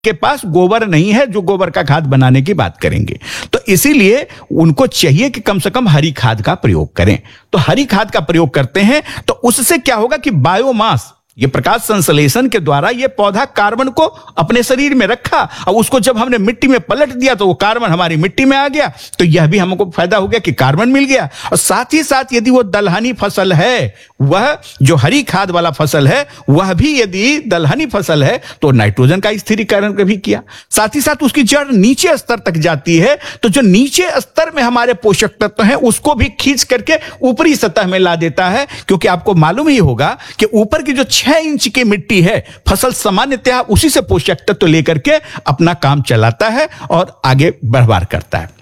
के पास गोबर नहीं है जो गोबर का खाद बनाने की बात करेंगे। तो इसीलिए उनको चाहिए कि कम से कम हरी खाद का प्रयोग करें। तो हरी खाद का प्रयोग करते हैं तो उससे क्या होगा कि बायोमास, ये प्रकाश संश्लेषण के द्वारा ये पौधा कार्बन को अपने शरीर में रखा और उसको जब हमने मिट्टी में पलट दिया तो वो कार्बन हमारी मिट्टी में आ गया। तो यह भी हमको फायदा हो गया कि कार्बन मिल गया। और साथ ही साथ यदि वो दलहनी फसल है, वह जो हरी खाद वाला फसल है, वह भी यदि दलहनी फसल है तो नाइट्रोजन का स्थिरीकरण भी किया। साथ ही साथ उसकी जड़ नीचे स्तर तक जाती है, तो जो नीचे स्तर में हमारे पोषक तत्व हैं उसको भी खींच करके ऊपरी सतह में ला देता है। क्योंकि आपको मालूम ही होगा कि ऊपर की जो 6 इंच की मिट्टी है, फसल सामान्यतः उसी से पोषक तत्व लेकर के अपना काम चलाता है और आगे बढ़वार करता है।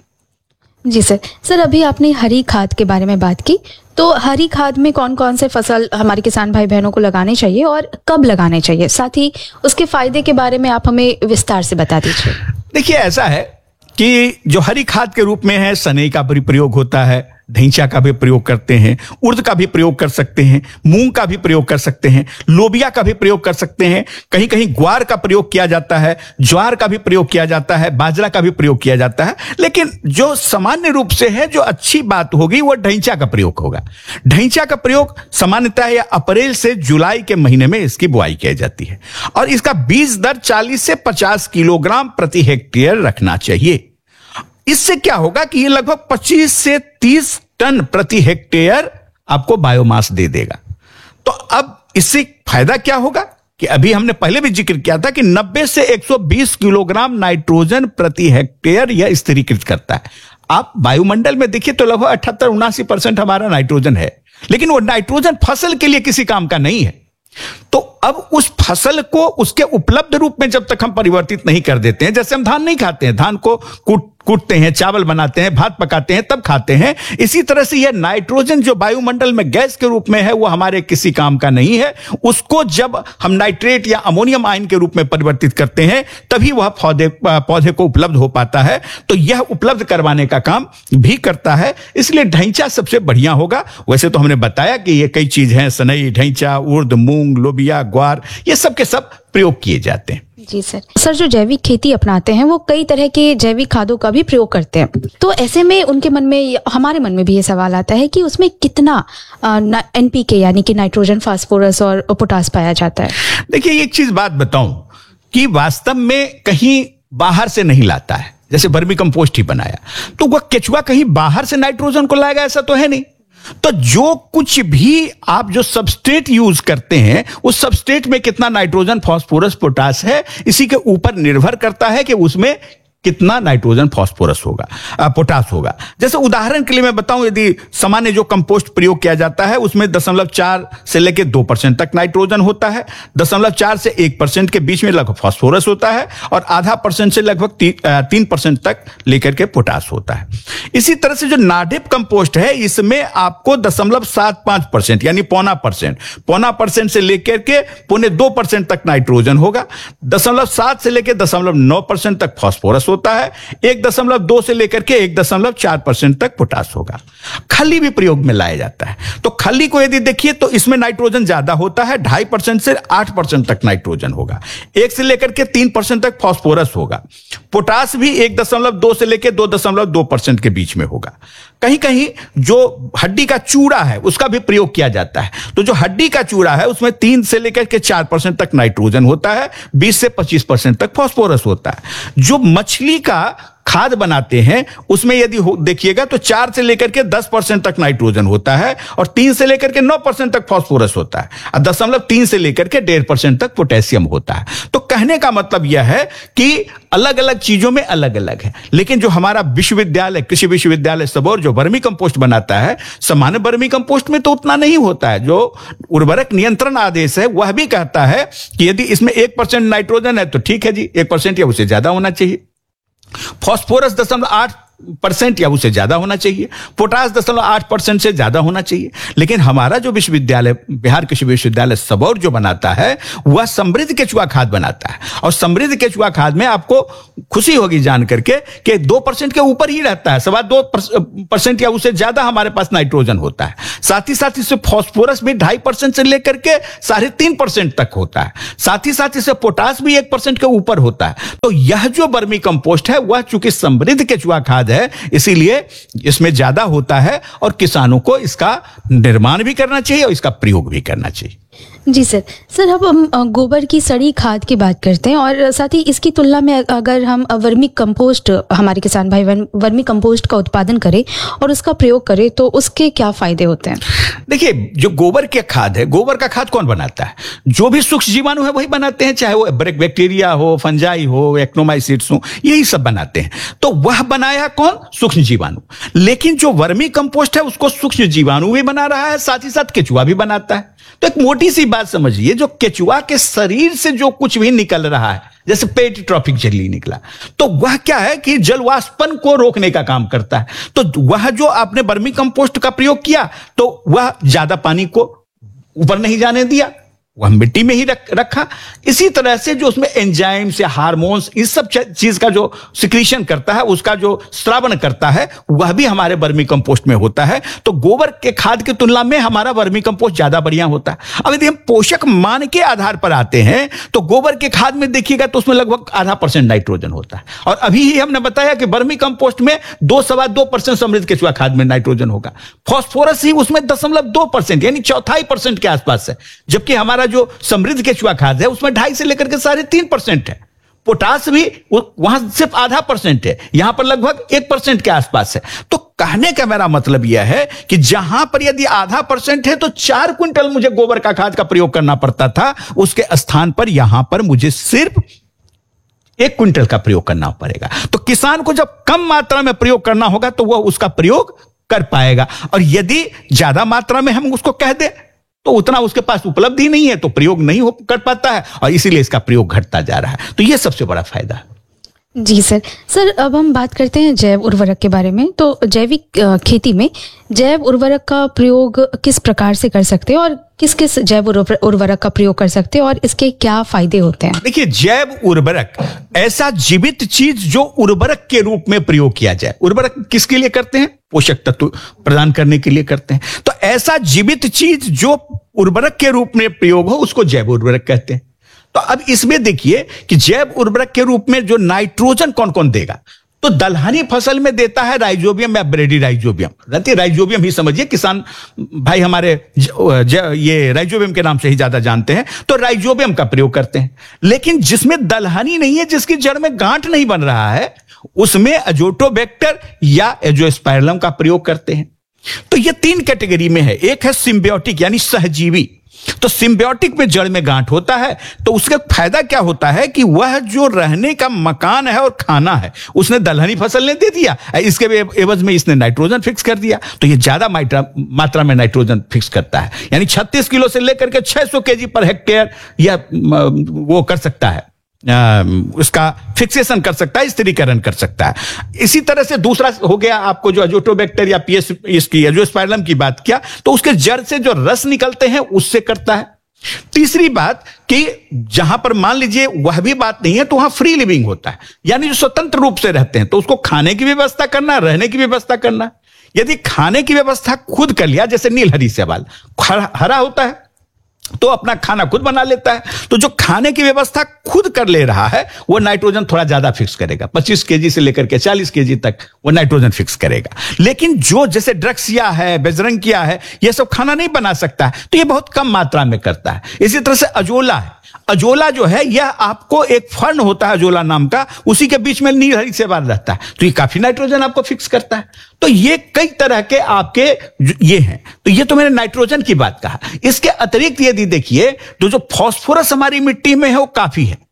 जी सर, अभी आपने हरी खाद के बारे में बात की, तो हरी खाद में कौन कौन से फसल हमारे किसान भाई बहनों को लगाने चाहिए और कब लगाने चाहिए, साथ ही उसके फायदे के बारे में आप हमें विस्तार से बता दीजिए। देखिए, ऐसा है कि जो हरी खाद के रूप में है, सनई का भी प्रयोग होता है, ढैंचा का भी प्रयोग करते हैं, उर्द का भी प्रयोग कर सकते हैं, मूंग का भी प्रयोग कर सकते हैं, लोबिया का भी प्रयोग कर सकते हैं, कहीं कहीं ग्वार का प्रयोग किया जाता है, ज्वार का भी प्रयोग किया जाता है, बाजरा का भी प्रयोग किया जाता है। लेकिन जो सामान्य रूप से है, जो अच्छी बात होगी, वो ढैंचा का प्रयोग होगा। ढैंचा का प्रयोग सामान्यतः या अप्रैल से जुलाई के महीने में इसकी बुआई की जाती है और इसका बीज दर 40 से 50 किलोग्राम प्रति हेक्टेयर रखना चाहिए। इससे क्या होगा कि ये लगभग 25 से 30 टन प्रति हेक्टेयर आपको बायोमास दे देगा। तो अब इससे फायदा क्या होगा कि अभी हमने पहले भी जिक्र किया था कि 90 से 120 किलोग्राम नाइट्रोजन प्रति हेक्टेयर यह स्थिरीकृत करता है। आप वायुमंडल में देखिए तो लगभग 78-79% हमारा नाइट्रोजन है, लेकिन वो नाइट्रोजन फसल के लिए किसी काम का नहीं है। तो अब उस फसल को उसके उपलब्ध रूप में जब तक हम परिवर्तित नहीं कर देते हैं, जैसे हम धान नहीं खाते हैं, धान को कूटते हैं, चावल बनाते हैं, भात पकाते हैं, तब खाते हैं, इसी तरह से यह नाइट्रोजन जो वायुमंडल में गैस के रूप में है, वो हमारे किसी काम का नहीं है। उसको जब हम नाइट्रेट या अमोनियम आयन के रूप में परिवर्तित करते हैं, तभी वह पौधे को उपलब्ध हो पाता है। तो यह उपलब्ध करवाने का काम भी करता है, इसलिए ढैंचा सबसे बढ़िया होगा। वैसे तो हमने बताया कि ये कई चीज हैं, सनई, ढैंचा, उर्द, मूंग, लोबिया, ग्वार, ये सब के सब प्रयोग किए जाते हैं। जी सर, जो जैविक खेती अपनाते हैं वो कई तरह के जैविक खादों का भी प्रयोग करते हैं। तो ऐसे में उनके मन में, हमारे मन में भी ये सवाल आता है कि उसमें कितना NPK यानी कि नाइट्रोजन, फास्फोरस और पोटास पाया जाता है। देखिए, एक चीज बात बताऊं कि वास्तव में कहीं बाहर से नहीं लाता है। जैसे वर्मी कंपोस्ट ही बनाया तो वह केचुआ कहीं बाहर से नाइट्रोजन को लाएगा, ऐसा तो है नहीं। तो जो कुछ भी आप जो सबस्ट्रेट यूज करते हैं, उस सबस्ट्रेट में कितना नाइट्रोजन, फास्फोरस, पोटास है, इसी के ऊपर निर्भर करता है कि उसमें कितना नाइट्रोजन, फास्फोरस होगा, पोटास होगा। जैसे उदाहरण के लिए मैं बताऊं, यदि सामान्य जो कंपोस्ट प्रयोग किया जाता है उसमें 0.4 से लेकर 2% तक नाइट्रोजन होता है, 0.4 से 1% के बीच में लगभग फास्फोरस होता है और 0.5% से लगभग 3% तक लेकर के पोटास होता है। इसी तरह से जो नाडिप कंपोस्ट है, इसमें आपको 0.75% यानी 0.25% से लेकर के 0.25% तक नाइट्रोजन होगा, 0.7 से लेकर 0.9% तक फास्फोरस होता है, 1.2 से लेकर के 1.4% तक पोटास होगा। खली भी प्रयोग में लाया जाता है। तो खली को यदि देखिए तो इसमें नाइट्रोजन ज्यादा होता है, 2.5% से 8% तक नाइट्रोजन होगा, 1 से लेकर के 3% तक फास्फोरस होगा। पोटास भी 1.2 से लेकर 2.2% के बीच में होगा। कहीं कहीं जो हड्डी का चूड़ा है उसका भी प्रयोग किया जाता है। तो जो हड्डी का चूड़ा है उसमें 3 से लेकर के 4% तक नाइट्रोजन होता है, 20 से 25% तक फास्फोरस होता है। जो मछली का खाद बनाते हैं उसमें यदि देखिएगा तो 4 से लेकर के 10% तक नाइट्रोजन होता है और 3 से लेकर के 9% तक फास्फोरस होता है और 0.3 से लेकर के 1.5% तक पोटेशियम होता है। तो कहने का मतलब यह है कि अलग अलग चीजों में अलग अलग है। लेकिन जो हमारा विश्वविद्यालय, कृषि विश्वविद्यालय सबौर जो वर्मी कंपोस्ट बनाता है, सामान्य वर्मी कंपोस्ट में तो उतना नहीं होता है। जो उर्वरक नियंत्रण आदेश है वह भी कहता है कि यदि इसमें 1% नाइट्रोजन है तो ठीक है जी, 1% या उससे ज्यादा होना चाहिए। फास्फोरस 10% या उससे ज्यादा होना चाहिए, पोटास 10.8% से ज्यादा होना चाहिए। लेकिन हमारा जो विश्वविद्यालय, बिहार कृषि विश्वविद्यालय सबौर जो बनाता है वह समृद्ध केचुआ खाद बनाता है। और समृद्ध केचुआ खाद में आपको खुशी होगी जान करके कि 2% के ऊपर ही रहता है, 2.25% या उससे ज्यादा हमारे पास नाइट्रोजन होता है। साथ ही साथ इससे फास्फोरस भी 2.5% से लेकर के 3.5% तक होता है। साथ ही साथ इससे पोटास भी 1% के ऊपर होता है। तो यह जो वर्मी कंपोस्ट है वह चूंकि समृद्ध केचुआ खाद है, इसीलिए इसमें ज्यादा होता है और किसानों को इसका निर्माण भी करना चाहिए और इसका प्रयोग भी करना चाहिए। जी सर अब हम गोबर की सड़ी खाद की बात करते हैं और साथ ही इसकी तुलना में अगर हम वर्मी कंपोस्ट, हमारे किसान भाई वर्मी कंपोस्ट का उत्पादन करें और उसका प्रयोग करें तो उसके क्या फायदे होते हैं? देखिए, जो गोबर के खाद है, गोबर का खाद कौन बनाता है? जो भी सूक्ष्म जीवाणु है वही बनाते हैं, चाहे वो बैक्टीरिया हो, फंजाई हो, एक्नोमाइसिट्स हो, यही सब बनाते हैं। तो वह बनाया कौन? सूक्ष्म जीवाणु। लेकिन जो वर्मी कंपोस्ट है उसको सूक्ष्म जीवाणु भी बना रहा है, साथ ही साथ केचुआ भी बनाता है। तो एक मोटी सी बात समझिए, जो केचुआ के शरीर से जो कुछ भी निकल रहा है, जैसे पेट ट्रॉफिक जेली निकला, तो वह क्या है कि जलवाष्पन को रोकने का काम करता है। तो वह जो आपने वर्मी कंपोस्ट का प्रयोग किया तो वह ज्यादा पानी को ऊपर नहीं जाने दिया, वह मिट्टी में ही रखा। इसी तरह से जो उसमें एंजाइम्स या हार्मोन्स, इस सब चीज का जो सिक्रीशन करता है, उसका जो स्रावन करता है, वह भी हमारे वर्मी कंपोस्ट में होता है। तो गोबर के खाद की तुलना में हमारा वर्मी कंपोस्ट ज्यादा बढ़िया होता है। अब यदि हम पोषक मान के आधार पर आते हैं तो गोबर के खाद में देखिएगा तो उसमें लगभग 0.5% नाइट्रोजन होता है। और अभी ही हमने बताया कि वर्मी कंपोस्ट में 2.25% समृद्ध केचुआ खाद में नाइट्रोजन होगा। फास्फोरस ही उसमें 0.2% यानी 1/4% के आसपास है, जबकि हमारा जो समृद्ध केचुआ खाद है उसमें 2.5 से लेकर के 3.5% है। पोटास भी वहां सिर्फ 0.5% है, यहां पर लगभग 1% के आसपास है। तो कहने का मेरा मतलब यह है कि जहां पर यदि 0.5% है तो 4 क्विंटल मुझे गोबर का खाद का प्रयोग करना पड़ता था, उसके स्थान पर यहां पर मुझे सिर्फ 1 क्विंटल का प्रयोग करना पड़ेगा। तो किसान को जब कम मात्रा में प्रयोग करना होगा तो वह उसका प्रयोग कर पाएगा, और यदि ज्यादा मात्रा में हम उसको कह दें तो उतना उसके पास उपलब्धि नहीं है, तो प्रयोग नहीं हो कर पाता है और इसीलिए इसका प्रयोग घटता जा रहा है। तो यह सबसे बड़ा फायदा है। जी सर अब हम बात करते हैं जैव उर्वरक के बारे में। तो जैविक खेती में जैव उर्वरक का प्रयोग किस प्रकार से कर सकते हैं और किस किस जैव उर्वरक का प्रयोग कर सकते हैं और इसके क्या फायदे होते हैं? देखिए, जैव उर्वरक ऐसा जीवित चीज जो उर्वरक के रूप में प्रयोग किया जाए। उर्वरक किसके लिए करते हैं? पोषक तत्व प्रदान करने के लिए करते हैं। तो ऐसा जीवित चीज जो उर्वरक के रूप में प्रयोग हो उसको जैव उर्वरक कहते हैं। तो अब इसमें देखिए कि जैव उर्वरक के रूप में जो नाइट्रोजन कौन कौन देगा, तो दलहनी फसल में देता है राइजोबियम या ब्रेडी राइजोबियम। राइजोबियम ही समझिए, किसान भाई हमारे ये राइजोबियम के नाम से ही ज्यादा जानते हैं, तो राइजोबियम का प्रयोग करते हैं। लेकिन जिसमें दलहनी नहीं है, जिसकी जड़ में गांठ नहीं बन रहा है, उसमें अजोटोबैक्टर या एजोस्पाइरलम का प्रयोग करते हैं। तो ये 3 कैटेगरी में है। एक है सिम्बियोटिक यानी सहजीवी। तो सिम्बियोटिक में जड़ में गांठ होता है, तो उसका फायदा क्या होता है कि वह जो रहने का मकान है और खाना है उसने दलहनी फसल ने दे दिया, इसके एवज में इसने नाइट्रोजन फिक्स कर दिया। तो ये ज्यादा मात्रा में नाइट्रोजन फिक्स करता है, यानी 36 किलो से लेकर के 600 केजी पर हेक्टेयर यह वो कर सकता है, उसका फिक्सेशन कर सकता है, स्थिरीकरण कर सकता है। इसी तरह से दूसरा हो गया आपको जो अजोटोबैक्टर या पीएस इसकी एजोस्पाइरलम की बात किया, तो उसके जड़ से जो रस निकलते हैं उससे करता है। तीसरी बात कि जहां पर मान लीजिए वह भी बात नहीं है तो वहां फ्री लिविंग होता है, यानी जो स्वतंत्र रूप से रहते हैं, तो उसको खाने की व्यवस्था करना, रहने की व्यवस्था करना। यदि खाने की व्यवस्था खुद कर लिया, जैसे नीलहरी शैवाल हरा होता है तो अपना खाना खुद बना लेता है, तो जो खाने की व्यवस्था खुद कर ले रहा है वो नाइट्रोजन थोड़ा ज्यादा फिक्स करेगा, 25 केजी से लेकर के 40 केजी तक वो नाइट्रोजन फिक्स करेगा। लेकिन जो जैसे ड्रक्सिया है, बेजरंगिया है, ये सब खाना नहीं बना सकता है, तो ये बहुत कम मात्रा में करता है। इसी तरह से अजोला है। अजोला जो है यह आपको एक फर्न होता है अजोला नाम का, उसी के बीच में नीलहरी शैवाल रहता है, तो ये काफी नाइट्रोजन आपको फिक्स करता है। तो ये कई तरह के आपके ये हैं। तो ये तो मैंने नाइट्रोजन की बात कहा। इसके अतिरिक्त यदि देखिए तो जो फास्फोरस हमारी मिट्टी में है वो काफी है,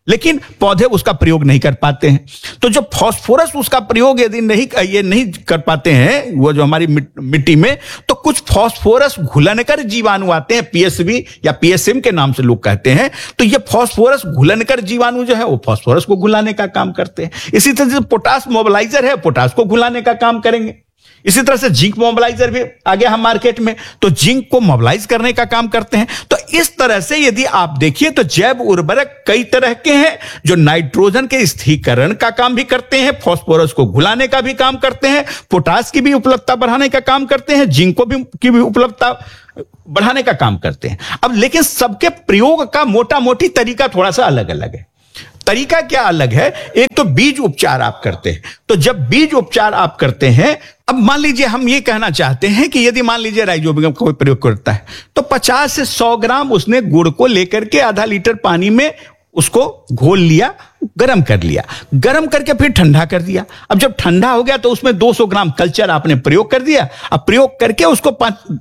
लेकिन पौधे उसका प्रयोग नहीं कर पाते हैं। तो जो फास्फोरस उसका प्रयोग यदि नहीं कर पाते हैं वो जो हमारी मिट्टी में, तो कुछ फास्फोरस घुलनकर जीवाणु आते हैं, पीएसवी या पीएसएम के नाम से लोग कहते हैं। तो ये फास्फोरस घुलनकर जीवाणु जो है वो फास्फोरस को घुलाने का काम करते हैं। इसी तरह से पोटास मोबिलाइजर है, पोटास को घुलाने का काम करेंगे। इसी तरह से जिंक मोबिलाइजर भी आ गया हम मार्केट में, तो जिंक को मोबिलाइज करने का काम करते हैं। तो इस तरह से यदि आप देखिए तो जैव उर्वरक कई तरह के हैं जो नाइट्रोजन के स्थिरीकरण का काम भी करते हैं, फास्फोरस को घुलाने का भी काम करते हैं, पोटास की भी उपलब्धता बढ़ाने का काम करते हैं, जिंक की भी उपलब्धता बढ़ाने का काम करते हैं। अब लेकिन सबके प्रयोग का मोटा मोटी तरीका थोड़ा सा अलग अलग है। तरीका क्या अलग है? एक तो बीज उपचार आप करते हैं। तो जब बीज उपचार आप करते हैं, अब मान लीजिए हम ये कहना चाहते हैं कि यदि मान लीजिए राइजोबियम का कोई प्रयोग करता है तो 50 से 100 ग्राम उसने गुड़ को लेकर के आधा लीटर पानी में उसको घोल लिया, गरम कर लिया, गरम करके फिर ठंडा कर दिया। अब जब ठंडा हो गया तो उसमें 200 ग्राम कल्चर आपने प्रयोग कर दिया। अब प्रयोग करके उसको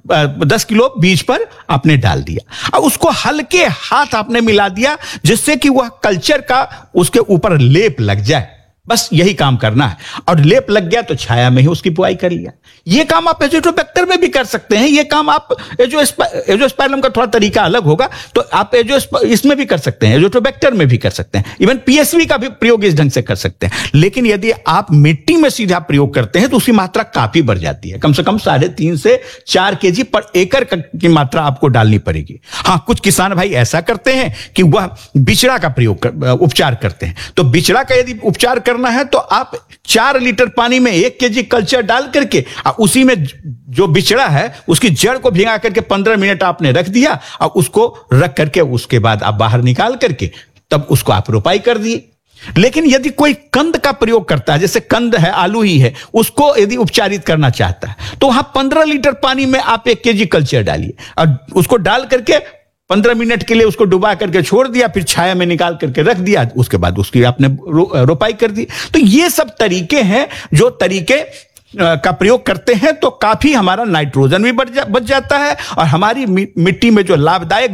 10 किलो बीज पर आपने डाल दिया। अब उसको हल्के हाथ आपने मिला दिया जिससे कि वह कल्चर का उसके ऊपर लेप लग जाए। बस यही काम करना है। और लेप लग गया तो छाया में ही उसकी बुआई कर लिया। ये काम आप एजोस्पर्म में भी कर सकते हैं। ये काम आप एजोस्पर्म का थोड़ा तरीका अलग होगा, तो आप इसमें भी कर सकते हैं, एजोट्रोबैक्टर में भी कर सकते हैं, इवन पीएसवी का भी प्रयोग इस ढंग से कर सकते हैं। लेकिन यदि आप मिट्टी में सीधा प्रयोग करते हैं तो उसकी मात्रा काफी बढ़ जाती है। कम से कम 3.5 से 4 केजी पर एकड़ की मात्रा आपको डालनी पड़ेगी। हाँ, कुछ किसान भाई ऐसा करते हैं कि वह बिचड़ा का उपचार करते हैं। तो बिचड़ा का यदि उपचार करना है तो आप 4 लीटर पानी में 1 केजी कल्चर डाल करके उसी में जो बिचड़ा है उसकी जड़ को भिगा करके 15 मिनट आपने रख दिया और उसको रख करके उसके बाद आप बाहर निकाल करके तब उसको आप रोपाई कर दिए। लेकिन यदि कोई कंद का प्रयोग करता है, जैसे कंद है, आलू ही है, उसको यदि उपचारित करना चाहता है तो वहां 15 लीटर पानी में आप 1 केजी कल्चर डालिए और उसको डाल करके 15 मिनट के लिए उसको डुबा करके छोड़ दिया, फिर छाया में निकाल करके रख दिया, उसके बाद उसकी आपने रोपाई कर दी। तो ये सब तरीके हैं जो तरीके का प्रयोग करते हैं तो काफी हमारा नाइट्रोजन भी बच जाता है और हमारी मिट्टी में जो लाभदायक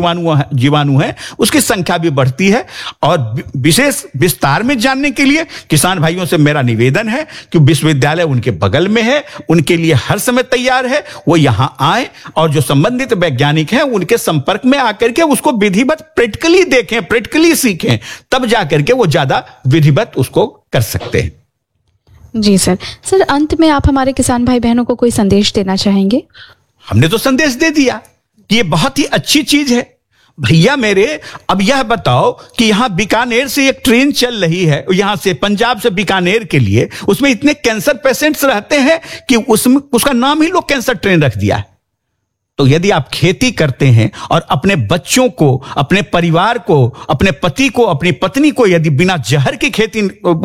जीवाणु हैं उसकी संख्या भी बढ़ती है। और विशेष विस्तार में जानने के लिए किसान भाइयों से मेरा निवेदन है कि विश्वविद्यालय उनके बगल में है, उनके लिए हर समय तैयार है, वो यहां आए और जो संबंधित वैज्ञानिक हैं उनके संपर्क में आकर के उसको विधिवत प्रैक्टिकली देखें, प्रैक्टिकली सीखें, तब जाकर के वो ज्यादा विधिवत उसको कर सकते हैं। जी सर, अंत में आप हमारे किसान भाई बहनों को कोई संदेश देना चाहेंगे? हमने तो संदेश दे दिया कि ये बहुत ही अच्छी चीज है। भैया मेरे, अब यह बताओ कि यहां बीकानेर से एक ट्रेन चल रही है, यहां से पंजाब से बीकानेर के लिए, उसमें इतने कैंसर पेशेंट्स रहते हैं कि उसमें उसका नाम ही लोग कैंसर ट्रेन रख दिया है। तो यदि आप खेती करते हैं और अपने बच्चों को, अपने परिवार को, अपने पति को, अपनी पत्नी को यदि बिना जहर की खेती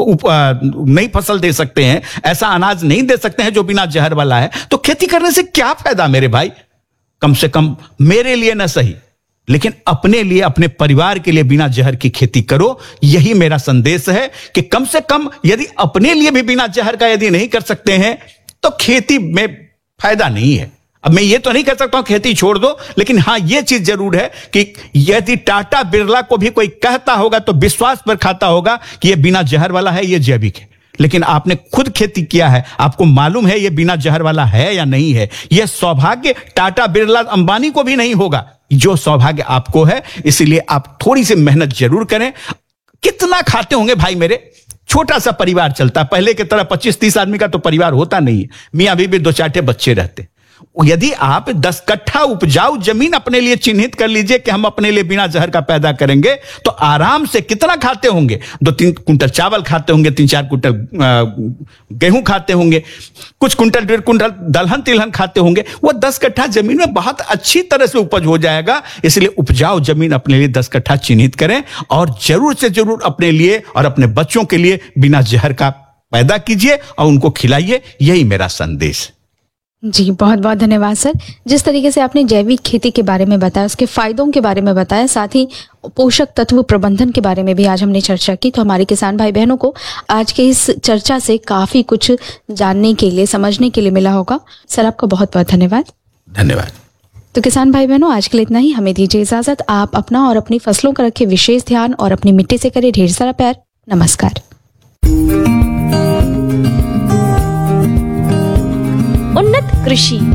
नई फसल दे सकते हैं, ऐसा अनाज नहीं दे सकते हैं जो बिना जहर वाला है, तो खेती करने से क्या फायदा मेरे भाई? कम से कम मेरे लिए ना सही लेकिन अपने लिए, अपने परिवार के लिए बिना जहर की खेती करो। यही मेरा संदेश है कि कम से कम यदि अपने लिए भी बिना जहर का यदि नहीं कर सकते हैं तो खेती में फायदा नहीं है। अब मैं ये तो नहीं कह सकता हूं खेती छोड़ दो, लेकिन हां ये चीज जरूर है कि यदि टाटा बिरला को भी कोई कहता होगा तो विश्वास पर खाता होगा कि ये बिना जहर वाला है, ये जैविक है। लेकिन आपने खुद खेती किया है, आपको मालूम है ये बिना जहर वाला है या नहीं है। यह सौभाग्य टाटा बिरला अंबानी को भी नहीं होगा जो सौभाग्य आपको है। इसलिए आप थोड़ी सी मेहनत जरूर करें। कितना खाते होंगे भाई मेरे? छोटा सा परिवार चलता, पहले की तरह 25-30 आदमी का तो परिवार होता नहीं है। मियां बीबी 2-4 बच्चे रहते। यदि आप 10 कट्ठा उपजाऊ जमीन अपने लिए चिन्हित कर लीजिए कि हम अपने लिए बिना जहर का पैदा करेंगे तो आराम से कितना खाते होंगे? 2-3 कुंटल चावल खाते होंगे, 3-4 कुंटल गेहूं खाते होंगे, कुछ कुंटल 1.5 कुंटल दलहन तिलहन खाते होंगे। वो 10 कट्ठा जमीन में बहुत अच्छी तरह से उपज हो जाएगा। इसलिए उपजाऊ जमीन अपने लिए 10 कट्ठा चिन्हित करें और जरूर से जरूर अपने लिए और अपने बच्चों के लिए बिना जहर का पैदा कीजिए और उनको खिलाइए। यही मेरा संदेश। जी बहुत बहुत धन्यवाद सर। जिस तरीके से आपने जैविक खेती के बारे में बताया, उसके फायदों के बारे में बताया, साथ ही पोषक तत्व प्रबंधन के बारे में भी आज हमने चर्चा की, तो हमारे किसान भाई बहनों को आज के इस चर्चा से काफी कुछ जानने के लिए, समझने के लिए मिला होगा। सर आपका बहुत बहुत धन्यवाद। धन्यवाद। तो किसान भाई बहनों, आज के लिए इतना ही। हमें दीजिए इजाजत। आप अपना और अपनी फसलों का रखें विशेष ध्यान और अपनी मिट्टी से करें ढेर सारा प्यार। नमस्कार। उन्नत कृषि